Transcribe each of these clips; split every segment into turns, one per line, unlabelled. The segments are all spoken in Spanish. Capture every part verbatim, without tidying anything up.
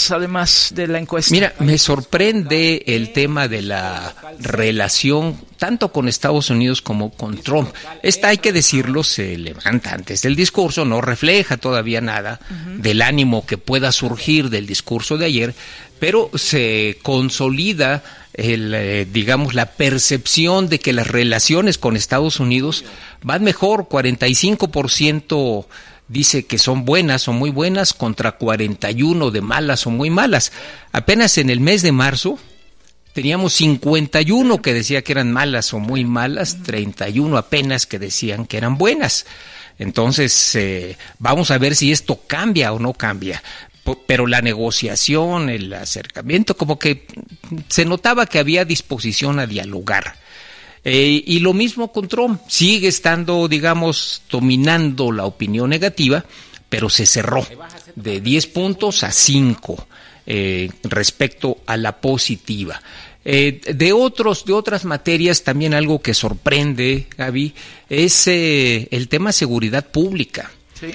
Watts, además de la encuesta.
Mira, me sorprende el tema de la relación tanto con Estados Unidos como con Trump. Esta, hay que decirlo, se levanta antes del discurso, no refleja todavía nada uh-huh. del ánimo que pueda surgir del discurso de ayer, pero se consolida el, eh, digamos, la percepción de que las relaciones con Estados Unidos van mejor. Cuarenta y cinco por ciento dice que son buenas o muy buenas contra cuarenta y uno de malas o muy malas. Apenas en el mes de marzo teníamos cincuenta y uno que decía que eran malas o muy malas, treinta y uno apenas que decían que eran buenas. Entonces, eh, vamos a ver si esto cambia o no cambia. Pero la negociación, el acercamiento, como que se notaba que había disposición a dialogar. Eh, y lo mismo con Trump, sigue estando, digamos, dominando la opinión negativa, pero se cerró de diez puntos a cinco eh, respecto a la positiva. Eh, de otros, de otras materias, también algo que sorprende, Gaby, es eh, el tema seguridad pública. Sí.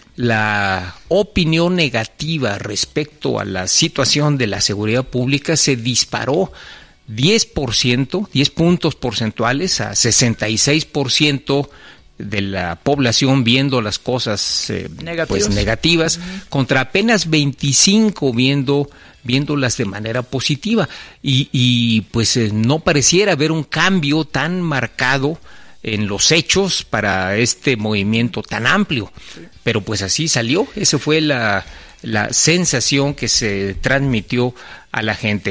La opinión negativa respecto a la situación de la seguridad pública se disparó diez por ciento, diez puntos porcentuales a sesenta y seis por ciento de la población viendo las cosas eh, pues negativas, uh-huh. contra apenas veinticinco viendo viéndolas de manera positiva y, y pues eh, no pareciera haber un cambio tan marcado en los hechos para este movimiento tan amplio, sí. pero pues así salió. Esa fue la, la sensación que se transmitió a la gente.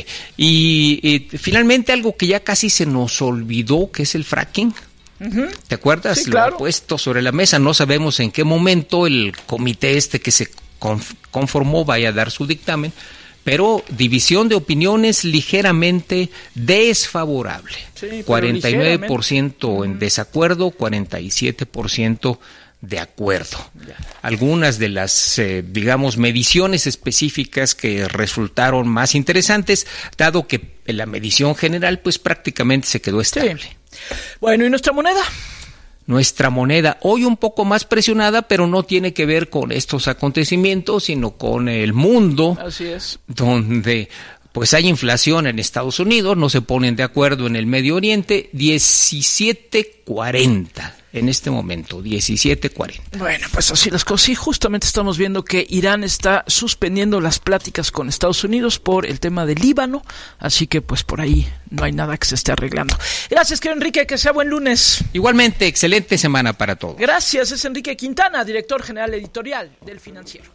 Y, y finalmente algo que ya casi se nos olvidó, que es el fracking. Uh-huh. ¿Te acuerdas?
Sí, claro.
Lo ha puesto sobre la mesa. No sabemos en qué momento el comité este que se conformó vaya a dar su dictamen, pero división de opiniones ligeramente desfavorable. Sí, cuarenta y nueve por ciento en desacuerdo, cuarenta y siete por ciento de acuerdo. Ya. Algunas de las, eh, digamos, mediciones específicas que resultaron más interesantes, dado que en la medición general, pues prácticamente se quedó estable. Sí.
Bueno, ¿y nuestra moneda?
Nuestra moneda, hoy un poco más presionada, pero no tiene que ver con estos acontecimientos, sino con el mundo.
Así es.
Donde pues hay inflación en Estados Unidos, no se ponen de acuerdo en el Medio Oriente, diecisiete cuarenta en este momento, diecisiete cuarenta.
Bueno, pues así las cosas. Y justamente estamos viendo que Irán está suspendiendo las pláticas con Estados Unidos por el tema del Líbano, así que pues por ahí no hay nada que se esté arreglando. Gracias, querido Enrique, que sea buen lunes.
Igualmente, excelente semana para todos.
Gracias, es Enrique Quintana, director general editorial del Financiero.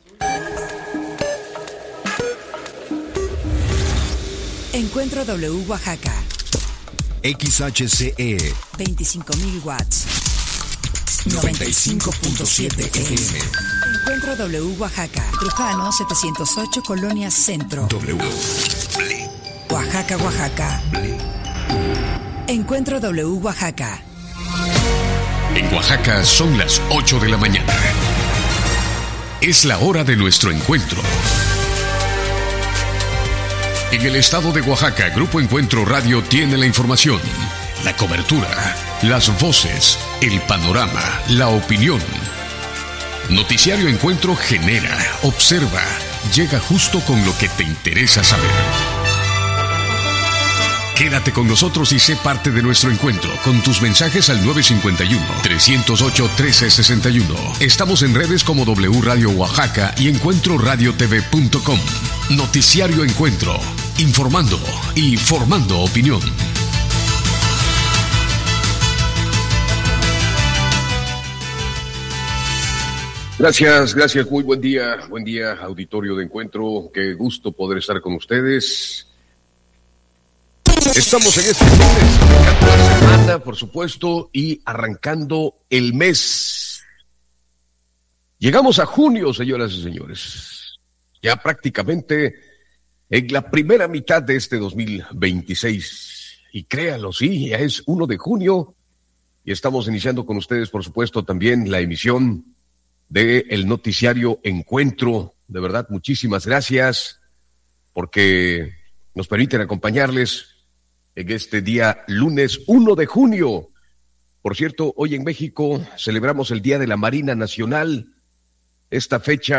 Encuentro W Oaxaca.
X H C E
veinticinco mil watts.
noventa y cinco punto siete F M.
Encuentro W Oaxaca. Trujano setecientos ocho, Colonia Centro.
W.
Oaxaca, Oaxaca. Encuentro W Oaxaca.
En Oaxaca son las ocho de la mañana. Es la hora de nuestro encuentro. En el estado de Oaxaca, Grupo Encuentro Radio tiene la información, la cobertura, las voces, el panorama, la opinión. Noticiario Encuentro genera, observa, llega justo con lo que te interesa saber. Quédate con nosotros y sé parte de nuestro encuentro con tus mensajes al nueve cinco uno, tres cero ocho, uno tres seis uno. Estamos en redes como W Radio Oaxaca y encuentro radio t v punto com. Noticiario Encuentro, informando y formando opinión.
Gracias, gracias, muy buen día, buen día, auditorio de Encuentro, qué gusto poder estar con ustedes. Estamos en este lunes, arrancando la semana, por supuesto, y arrancando el mes. Llegamos a junio, señoras y señores, ya prácticamente en la primera mitad de este dos mil veintiséis, y créanlo, sí, ya es primero de junio, y estamos iniciando con ustedes, por supuesto, también la emisión de el noticiario Encuentro. De verdad, muchísimas gracias porque nos permiten acompañarles en este día lunes primero de junio. Por cierto, hoy en México celebramos el Día de la Marina Nacional. Esta fecha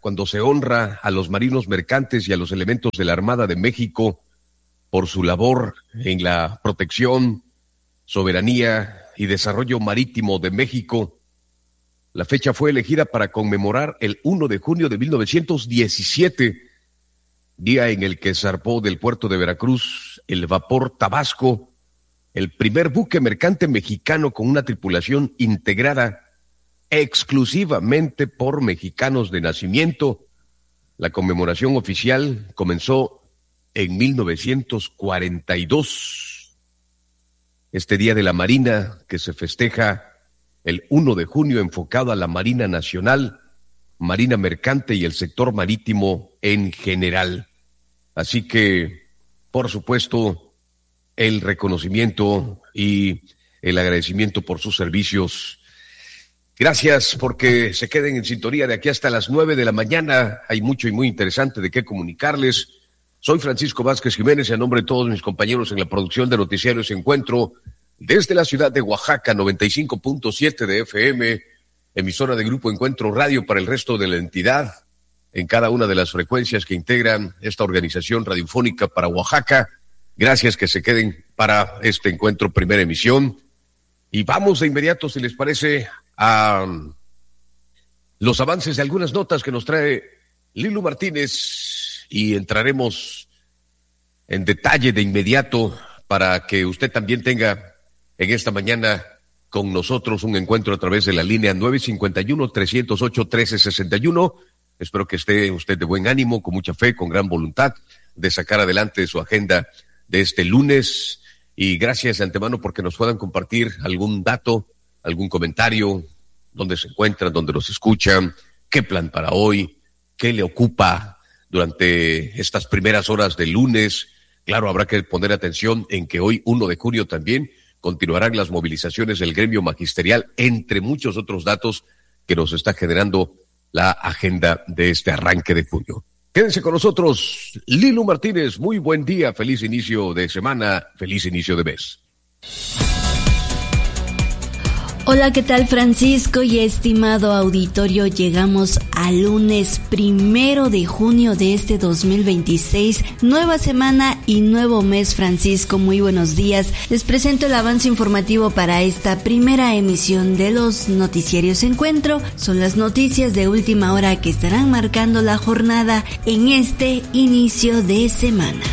cuando se honra a los marinos mercantes y a los elementos de la Armada de México por su labor en la protección, soberanía y desarrollo marítimo de México. La fecha fue elegida para conmemorar el primero de junio de mil novecientos diecisiete, día en el que zarpó del puerto de Veracruz el vapor Tabasco, el primer buque mercante mexicano con una tripulación integrada exclusivamente por mexicanos de nacimiento. La conmemoración oficial comenzó en mil novecientos cuarenta y dos. Este Día de la Marina, que se festeja el primero de junio, enfocado a la Marina Nacional, Marina Mercante y el sector marítimo en general. Así que, por supuesto, el reconocimiento y el agradecimiento por sus servicios. Gracias porque se queden en sintonía de aquí hasta las nueve de la mañana. Hay mucho y muy interesante de qué comunicarles. Soy Francisco Vázquez Jiménez y a nombre de todos mis compañeros en la producción de Noticiarios Encuentro, desde la ciudad de Oaxaca, noventa y cinco punto siete de F M, emisora de Grupo Encuentro Radio para el resto de la entidad, en cada una de las frecuencias que integran esta organización radiofónica para Oaxaca. Gracias, que se queden para este encuentro, primera emisión. Y vamos de inmediato, si les parece, a los avances de algunas notas que nos trae Lilu Martínez y entraremos en detalle de inmediato para que usted también tenga en esta mañana con nosotros un encuentro a través de la línea nueve cinco uno, tres cero ocho, uno tres seis uno. Espero que esté usted de buen ánimo, con mucha fe, con gran voluntad de sacar adelante su agenda de este lunes. Y gracias de antemano porque nos puedan compartir algún dato, algún comentario, dónde se encuentran, dónde nos escuchan, qué plan para hoy, qué le ocupa durante estas primeras horas del lunes. Claro, habrá que poner atención en que hoy, primero de junio, también continuarán las movilizaciones del gremio magisterial, entre muchos otros datos que nos está generando la agenda de este arranque de junio. Quédense con nosotros, Lilu Martínez. Muy buen día, feliz inicio de semana, feliz inicio de mes.
Hola, ¿qué tal, Francisco y estimado auditorio? Llegamos al lunes primero de junio de este dos mil veintiséis, nueva semana y nuevo mes, Francisco. Muy buenos días. Les presento el avance informativo para esta primera emisión de los Noticiarios Encuentro. Son las noticias de última hora que estarán marcando la jornada en este inicio de semana.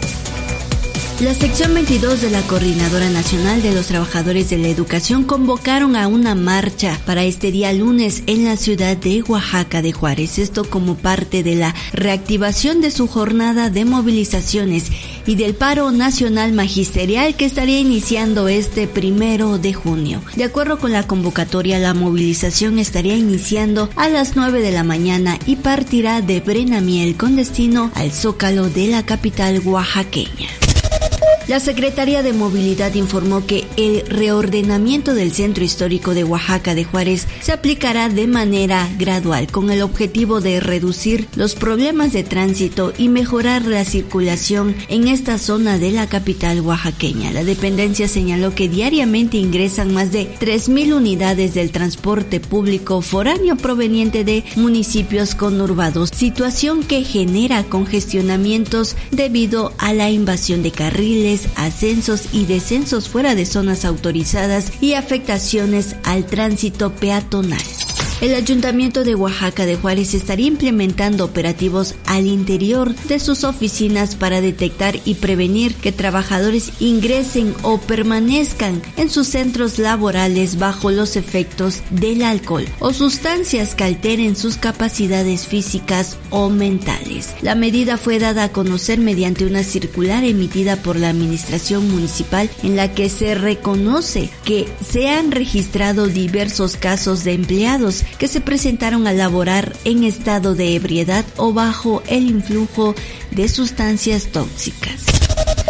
La sección veintidós de la Coordinadora Nacional de los Trabajadores de la Educación convocaron a una marcha para este día lunes en la ciudad de Oaxaca de Juárez. Esto como parte de la reactivación de su jornada de movilizaciones y del paro nacional magisterial que estaría iniciando este primero de junio. De acuerdo con la convocatoria, la movilización estaría iniciando a las nueve de la mañana y partirá de Brenamiel con destino al Zócalo de la capital oaxaqueña. La Secretaría de Movilidad informó que el reordenamiento del Centro Histórico de Oaxaca de Juárez se aplicará de manera gradual con el objetivo de reducir los problemas de tránsito y mejorar la circulación en esta zona de la capital oaxaqueña. La dependencia señaló que diariamente ingresan más de tres mil unidades del transporte público foráneo proveniente de municipios conurbados, situación que genera congestionamientos debido a la invasión de carriles, ascensos y descensos fuera de zonas autorizadas y afectaciones al tránsito peatonal. El Ayuntamiento de Oaxaca de Juárez estaría implementando operativos al interior de sus oficinas para detectar y prevenir que trabajadores ingresen o permanezcan en sus centros laborales bajo los efectos del alcohol o sustancias que alteren sus capacidades físicas o mentales. La medida fue dada a conocer mediante una circular emitida por la Administración Municipal en la que se reconoce que se han registrado diversos casos de empleados que se presentaron a laborar en estado de ebriedad o bajo el influjo de sustancias tóxicas.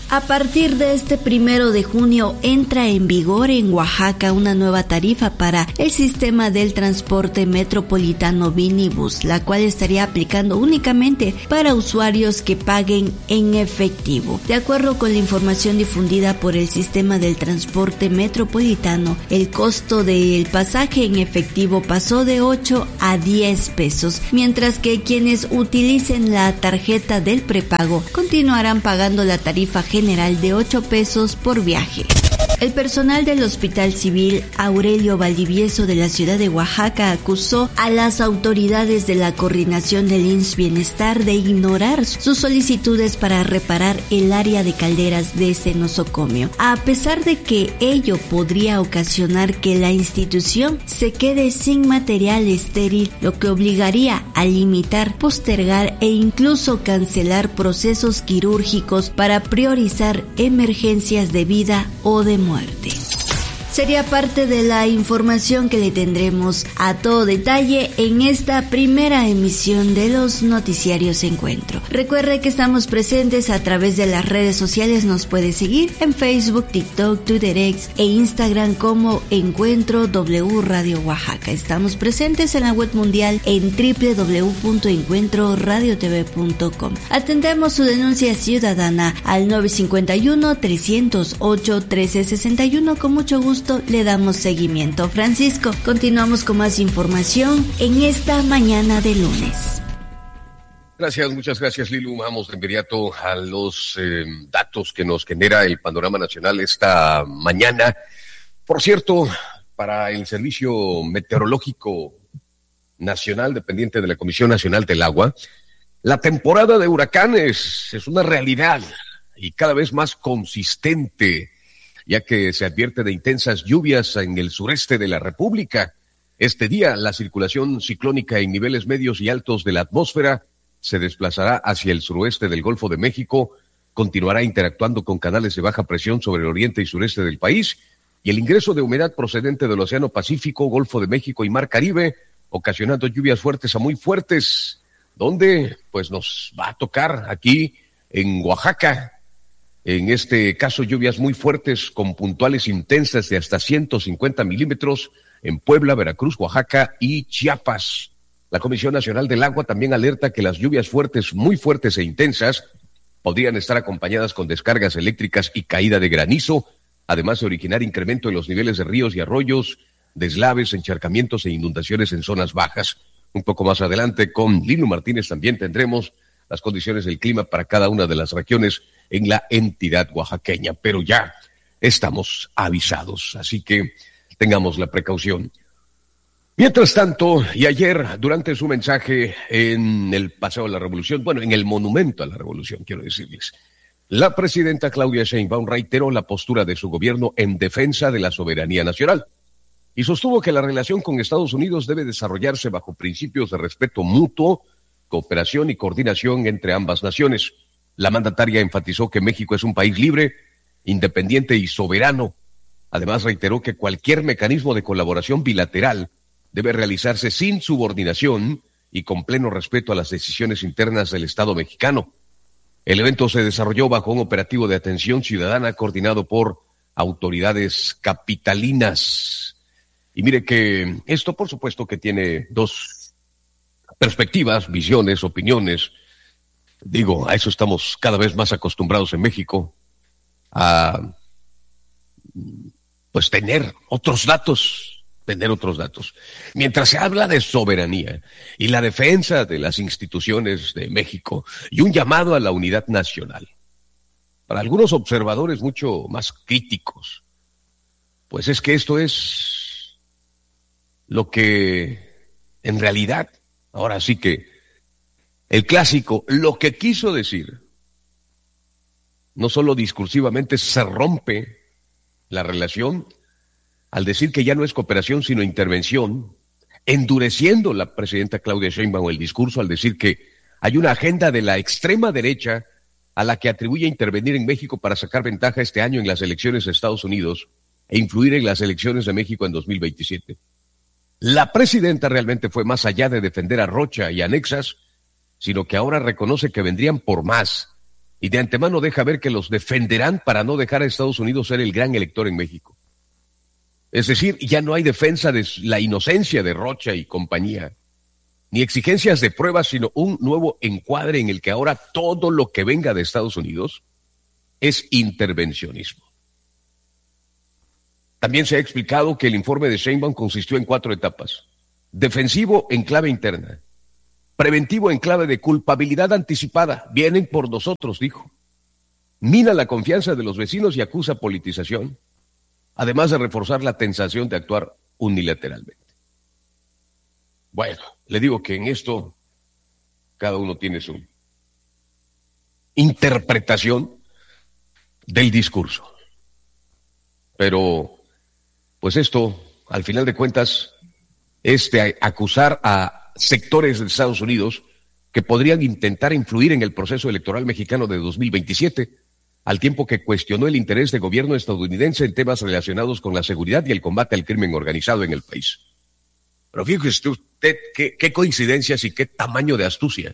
A partir de este primero de junio entra en vigor en Oaxaca una nueva tarifa para el sistema del transporte metropolitano Vinibus, la cual estaría aplicando únicamente para usuarios que paguen en efectivo. De acuerdo con la información difundida por el sistema del transporte metropolitano, el costo del pasaje en efectivo pasó de ocho a diez pesos, mientras que quienes utilicen la tarjeta del prepago continuarán pagando la tarifa general general de ocho pesos por viaje. El personal del Hospital Civil Aurelio Valdivieso de la ciudad de Oaxaca acusó a las autoridades de la coordinación del I M S S Bienestar de ignorar sus solicitudes para reparar el área de calderas de ese nosocomio, a pesar de que ello podría ocasionar que la institución se quede sin material estéril, lo que obligaría a limitar, postergar e incluso cancelar procesos quirúrgicos para priorizar emergencias de vida o de muerte. Sería parte de la información que le tendremos a todo detalle en esta primera emisión de los noticiarios Encuentro. Recuerde que estamos presentes a través de las redes sociales, nos puede seguir en Facebook, TikTok, Twitter X e Instagram como Encuentro W Radio Oaxaca. Estamos presentes en la web mundial en doble u doble u doble u punto encuentro radio t v punto com. Atendemos su denuncia ciudadana al nueve cinco uno, tres cero ocho, uno tres seis uno. Con mucho gusto le damos seguimiento. Francisco, continuamos con más información en esta mañana de lunes.
Gracias, muchas gracias, Lilu. Vamos de inmediato a los eh, datos que nos genera el panorama nacional esta mañana. Por cierto, para el Servicio Meteorológico Nacional, dependiente de la Comisión Nacional del Agua, la temporada de huracanes es una realidad y cada vez más consistente, ya que se advierte de intensas lluvias en el sureste de la República. Este día, la circulación ciclónica en niveles medios y altos de la atmósfera se desplazará hacia el suroeste del Golfo de México, continuará interactuando con canales de baja presión sobre el oriente y sureste del país, y el ingreso de humedad procedente del Océano Pacífico, Golfo de México y Mar Caribe, ocasionando lluvias fuertes a muy fuertes, donde pues nos va a tocar aquí en Oaxaca. En este caso, lluvias muy fuertes con puntuales intensas de hasta ciento cincuenta milímetros en Puebla, Veracruz, Oaxaca y Chiapas. La Comisión Nacional del Agua también alerta que las lluvias fuertes, muy fuertes e intensas, podrían estar acompañadas con descargas eléctricas y caída de granizo, además de originar incremento en los niveles de ríos y arroyos, deslaves, encharcamientos e inundaciones en zonas bajas. Un poco más adelante, con Lino Martínez, también tendremos las condiciones del clima para cada una de las regiones en la entidad oaxaqueña, pero ya estamos avisados, así que tengamos la precaución. Mientras tanto, y ayer, durante su mensaje en el Paseo de la Revolución, bueno, en el Monumento a la Revolución, quiero decirles, la presidenta Claudia Sheinbaum reiteró la postura de su gobierno en defensa de la soberanía nacional y sostuvo que la relación con Estados Unidos debe desarrollarse bajo principios de respeto mutuo, cooperación y coordinación entre ambas naciones. La mandataria enfatizó que México es un país libre, independiente y soberano. Además, reiteró que cualquier mecanismo de colaboración bilateral debe realizarse sin subordinación y con pleno respeto a las decisiones internas del Estado mexicano. El evento se desarrolló bajo un operativo de atención ciudadana coordinado por autoridades capitalinas. Y mire que esto, por supuesto, que tiene dos perspectivas, visiones, opiniones. Digo, a eso estamos cada vez más acostumbrados en México, a pues tener otros datos, tener otros datos. Mientras se habla de soberanía y la defensa de las instituciones de México y un llamado a la unidad nacional, para algunos observadores mucho más críticos, pues es que esto es lo que en realidad, ahora sí que el clásico, lo que quiso decir, no solo discursivamente se rompe la relación al decir que ya no es cooperación sino intervención, endureciendo la presidenta Claudia Sheinbaum el discurso al decir que hay una agenda de la extrema derecha a la que atribuye intervenir en México para sacar ventaja este año en las elecciones de Estados Unidos e influir en las elecciones de México en dos mil veintisiete. La presidenta realmente fue más allá de defender a Rocha y anexas, sino que ahora reconoce que vendrían por más y de antemano deja ver que los defenderán para no dejar a Estados Unidos ser el gran elector en México. Es decir, ya no hay defensa de la inocencia de Rocha y compañía, ni exigencias de pruebas, sino un nuevo encuadre en el que ahora todo lo que venga de Estados Unidos es intervencionismo. También se ha explicado que el informe de Sheinbaum consistió en cuatro etapas: defensivo en clave interna, preventivo en clave de culpabilidad anticipada, vienen por nosotros, dijo, mina la confianza de los vecinos y acusa politización, además de reforzar la tentación de actuar unilateralmente. Bueno, le digo que en esto cada uno tiene su interpretación del discurso. Pero, pues esto, al final de cuentas, es de acusar a sectores de Estados Unidos que podrían intentar influir en el proceso electoral mexicano de dos mil veintisiete, al tiempo que cuestionó el interés del gobierno estadounidense en temas relacionados con la seguridad y el combate al crimen organizado en el país. Pero fíjese usted qué, qué coincidencias y qué tamaño de astucia.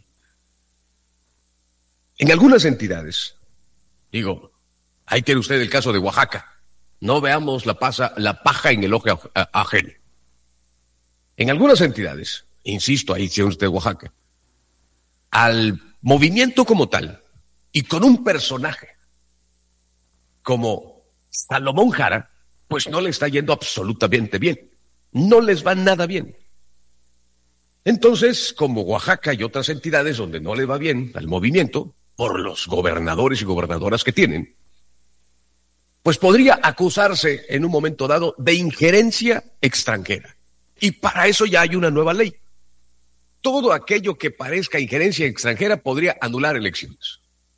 En algunas entidades, digo, ahí tiene usted el caso de Oaxaca, no veamos la, pasa, la paja en el ojo ajeno. En algunas entidades, insisto, ahí tiene usted Oaxaca, al movimiento como tal, y con un personaje como Salomón Jara, pues no le está yendo absolutamente bien. No les va nada bien. Entonces, como Oaxaca y otras entidades donde no le va bien al movimiento, por los gobernadores y gobernadoras que tienen, pues podría acusarse en un momento dado de injerencia extranjera. Y para eso ya hay una nueva ley. Todo aquello que parezca injerencia extranjera podría anular elecciones.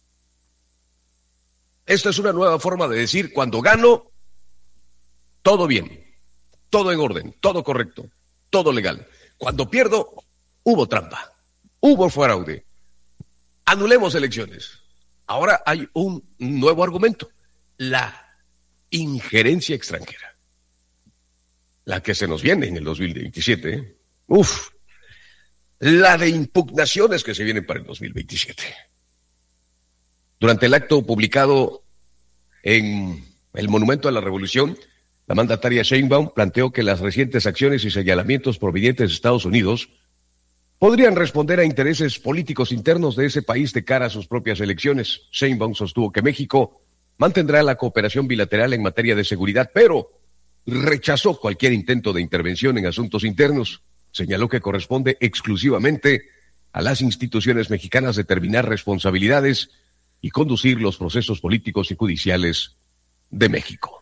Esta es una nueva forma de decir, cuando gano, todo bien, todo en orden, todo correcto, todo legal. Cuando pierdo, hubo trampa, hubo fraude, anulemos elecciones. Ahora hay un nuevo argumento, la injerencia extranjera. La que se nos viene en el dos mil veintisiete, ¿eh? Uf, la de impugnaciones que se vienen para el dos mil veintisiete. Durante el acto publicado en el Monumento a la Revolución, la mandataria Sheinbaum planteó que las recientes acciones y señalamientos provenientes de Estados Unidos podrían responder a intereses políticos internos de ese país de cara a sus propias elecciones. Sheinbaum sostuvo que México mantendrá la cooperación bilateral en materia de seguridad, pero rechazó cualquier intento de intervención en asuntos internos. Señaló que corresponde exclusivamente a las instituciones mexicanas determinar responsabilidades y conducir los procesos políticos y judiciales de México.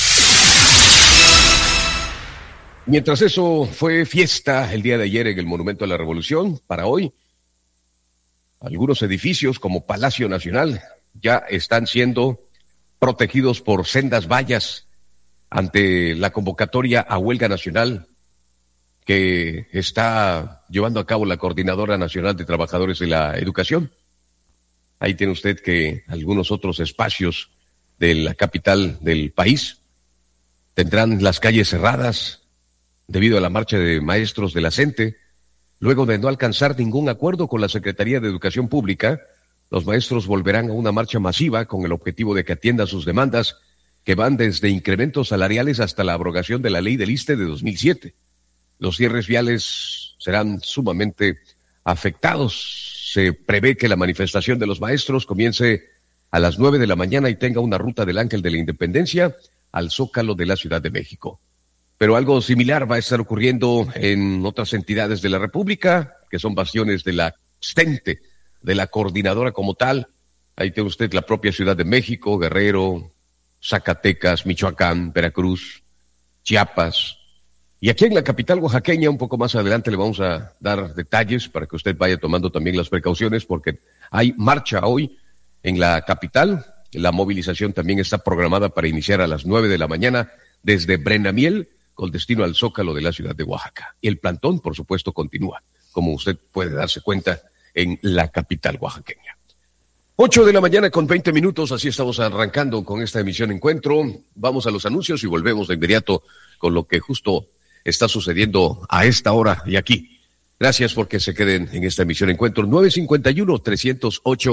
Mientras eso fue fiesta el día de ayer en el Monumento a la Revolución, para hoy, algunos edificios como Palacio Nacional ya están siendo protegidos por sendas vallas ante la convocatoria a huelga nacional que está llevando a cabo la Coordinadora Nacional de Trabajadores de la Educación. Ahí tiene usted que algunos otros espacios de la capital del país tendrán las calles cerradas debido a la marcha de maestros de la CENTE. Luego de no alcanzar ningún acuerdo con la Secretaría de Educación Pública, los maestros volverán a una marcha masiva con el objetivo de que atienda sus demandas, que van desde incrementos salariales hasta la abrogación de la ley del ISSSTE de dos mil siete. Los cierres viales serán sumamente afectados. Se prevé que la manifestación de los maestros comience a las nueve de la mañana y tenga una ruta del Ángel de la Independencia al Zócalo de la Ciudad de México. Pero algo similar va a estar ocurriendo en otras entidades de la República, que son bastiones de la CENTE, de la coordinadora como tal. Ahí tiene usted la propia Ciudad de México, Guerrero, Zacatecas, Michoacán, Veracruz, Chiapas. Y aquí en la capital oaxaqueña, un poco más adelante le vamos a dar detalles para que usted vaya tomando también las precauciones, porque hay marcha hoy en la capital. La movilización también está programada para iniciar a las nueve de la mañana desde Brenamiel, con destino al Zócalo de la ciudad de Oaxaca. Y el plantón, por supuesto, continúa, como usted puede darse cuenta, en la capital oaxaqueña. Ocho de la mañana con veinte minutos, así estamos arrancando con esta emisión Encuentro. Vamos a los anuncios y volvemos de inmediato con lo que justo está sucediendo a esta hora y aquí. Gracias porque se queden en esta emisión Encuentro. nueve cinco uno, tres cero ocho,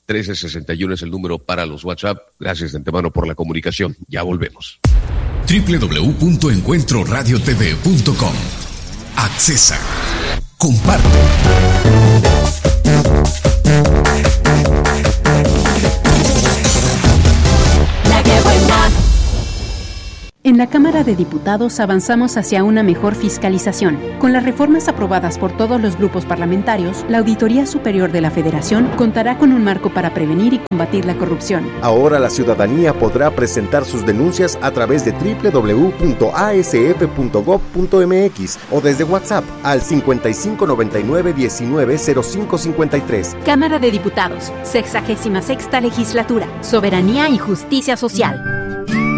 trece sesenta y uno es el número para los WhatsApp. Gracias de antemano por la comunicación. Ya volvemos.
doble u doble u doble u punto encuentro radio t v punto com. Accesa. Comparte.
La que buena. En la Cámara de Diputados avanzamos hacia una mejor fiscalización. Con las reformas aprobadas por todos los grupos parlamentarios, la Auditoría Superior de la Federación contará con un marco para prevenir y combatir la corrupción.
Ahora la ciudadanía podrá presentar sus denuncias a través de doble u doble u doble u punto a s f punto gob punto m x o desde WhatsApp al cincuenta y cinco noventa y nueve diecinueve cero cinco cincuenta y tres.
Cámara de Diputados, sexagésima sexta legislatura, Soberanía y Justicia Social.